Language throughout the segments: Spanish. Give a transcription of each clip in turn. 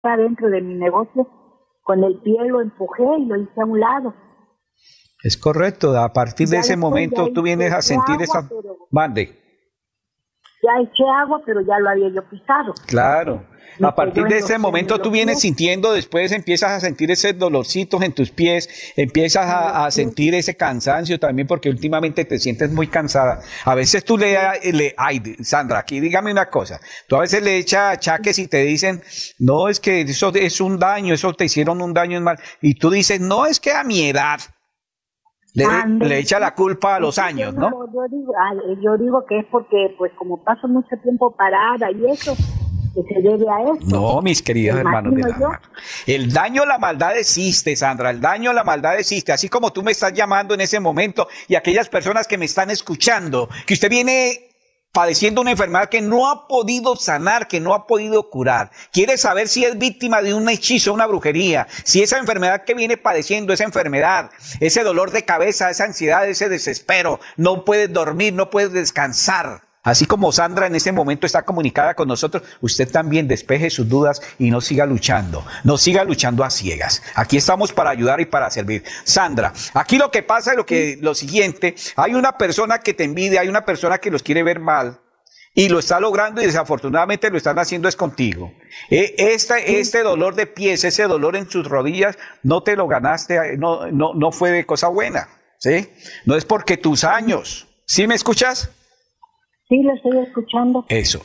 adentro de mi negocio, con el pie lo empujé y lo hice a un lado. Es correcto, a partir de ese momento tú vienes a sentir esa... Mande. Ya eché agua, pero ya lo había yo pisado. Claro. A partir de ese momento tú vienes sintiendo, después empiezas a sentir esos dolorcitos en tus pies, empiezas a sentir ese cansancio también, porque últimamente te sientes muy cansada. A veces tú ay, Sandra, aquí dígame una cosa, tú a veces le echas achaques y te dicen, no, es que eso es un daño, eso te hicieron un daño mal, y tú dices, no, es que a mi edad. Le echa la culpa a los años, ¿no? Yo digo que es porque, pues, como paso mucho tiempo parada y eso, que se debe a eso. No, mis queridos hermanos del alma. El daño, la maldad existe, Sandra. El daño, la maldad existe. Así como tú me estás llamando en ese momento y aquellas personas que me están escuchando, que usted viene padeciendo una enfermedad que no ha podido sanar, que no ha podido curar. Quiere saber si es víctima de un hechizo, una brujería, si esa enfermedad que viene padeciendo, esa enfermedad, ese dolor de cabeza, esa ansiedad, ese desespero, no puedes dormir, no puedes descansar. Así como Sandra en este momento está comunicada con nosotros, usted también despeje sus dudas y no siga luchando a ciegas. Aquí estamos para ayudar y para servir. Sandra, aquí lo que pasa es lo siguiente, hay una persona que te envidia, hay una persona que los quiere ver mal y lo está logrando y desafortunadamente lo están haciendo es contigo. Este dolor de pies, ese dolor en sus rodillas, no te lo ganaste, no fue de cosa buena, ¿sí? No es porque tus años, ¿sí me escuchas? Sí, lo estoy escuchando. Eso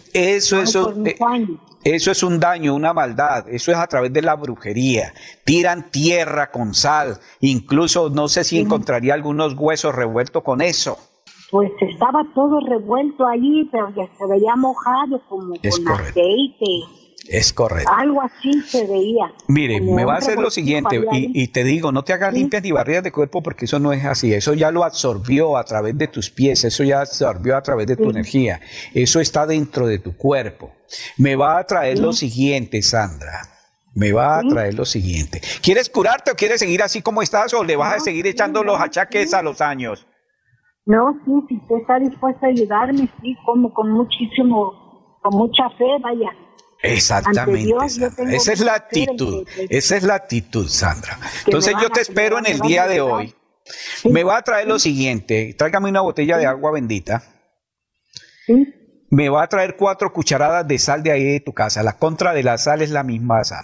es un daño, una maldad. Eso es a través de la brujería. Tiran tierra con sal. Incluso no sé si encontraría algunos huesos revueltos con eso. Pues estaba todo revuelto allí, pero ya se veía mojado como con aceite. Es correcto. Algo así se veía. Mire, me va a hacer lo siguiente, y te digo, no te hagas limpias ni barridas de cuerpo porque eso no es así. Eso ya lo absorbió a través de tus pies, eso ya absorbió a través de tu energía. Eso está dentro de tu cuerpo. Me va a traer lo siguiente, Sandra. Me va a traer lo siguiente. ¿Quieres curarte o quieres seguir así como estás o le vas a seguir echando los achaques a los años? No, sí, si usted está dispuesto a ayudarme, sí, como con mucha fe, vaya. Exactamente, Dios, Sandra. Esa es la actitud, Sandra. Entonces yo te espero en el día de hoy. Sí. Me va a traer lo siguiente, tráigame una botella de agua bendita. Sí. Me va a traer 4 cucharadas de sal de ahí de tu casa. La contra de la sal es la misma sal.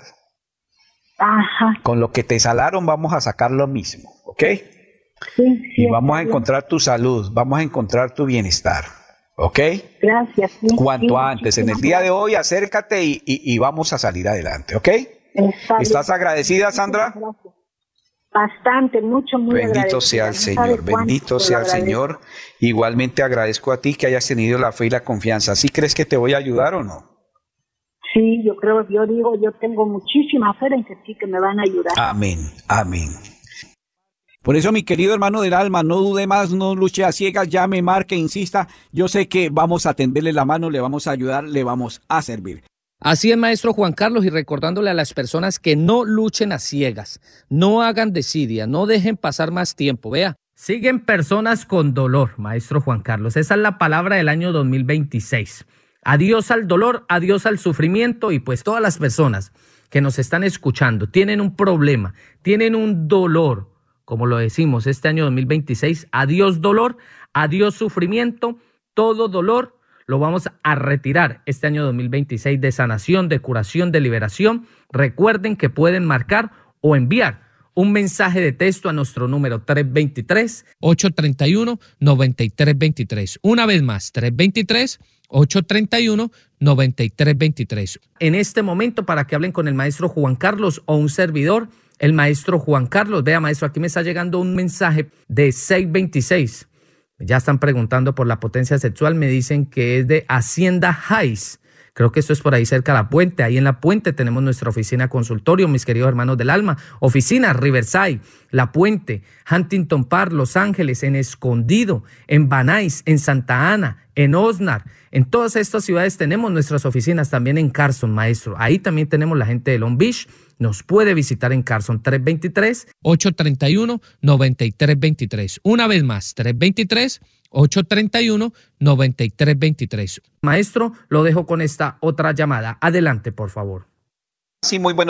Ajá. Con lo que te salaron vamos a sacar lo mismo, ¿ok? Sí, y vamos a encontrar tu salud, vamos a encontrar tu bienestar. ¿Ok? Gracias. Sí, cuanto antes, en el día de hoy, acércate y vamos a salir adelante, ¿ok? ¿Estás agradecida, Sandra? Gracias. Bastante, mucho, muy bendito sea el Señor, bendito sea el Señor. Igualmente agradezco a ti que hayas tenido la fe y la confianza. ¿Sí crees que te voy a ayudar o no? Sí, yo tengo muchísima fe en que sí, que me van a ayudar. Amén, amén. Por eso, mi querido hermano del alma, no dude más, no luche a ciegas, llame, marque, insista. Yo sé que vamos a tenderle la mano, le vamos a ayudar, le vamos a servir. Así es, maestro Juan Carlos, y recordándole a las personas que no luchen a ciegas, no hagan desidia, no dejen pasar más tiempo. Vea, siguen personas con dolor, maestro Juan Carlos. Esa es la palabra del año 2026. Adiós al dolor, adiós al sufrimiento, y pues todas las personas que nos están escuchando tienen un problema, tienen un dolor. Como lo decimos, este año 2026, adiós dolor, adiós sufrimiento, todo dolor lo vamos a retirar este año 2026 de sanación, de curación, de liberación. Recuerden que pueden marcar o enviar un mensaje de texto a nuestro número 323-831-9323. Una vez más, 323-831-9323. En este momento, para que hablen con el maestro Juan Carlos o un servidor, el maestro Juan Carlos. Vea, maestro, aquí me está llegando un mensaje de 626. Ya están preguntando por la potencia sexual. Me dicen que es de Hacienda Heights. Creo que esto es por ahí cerca de La Puente. Ahí en La Puente tenemos nuestra oficina consultorio, mis queridos hermanos del alma. Oficina Riverside, La Puente, Huntington Park, Los Ángeles, en Escondido, en Van Nuys, en Santa Ana, en Oxnard. En todas estas ciudades tenemos nuestras oficinas, también en Carson, maestro. Ahí también tenemos la gente de Long Beach. Nos puede visitar en Carson, 323-831-9323. Una vez más, 323-831-9323. Maestro, lo dejo con esta otra llamada. Adelante, por favor. Sí, muy buenos